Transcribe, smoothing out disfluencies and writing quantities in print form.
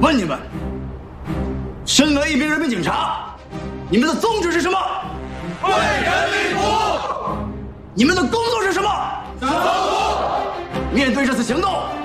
问你们，身为一名人民警察，你们的宗旨是什么？ 为人民服务。 你们的工作是什么？ 防毒。 面对这次行动，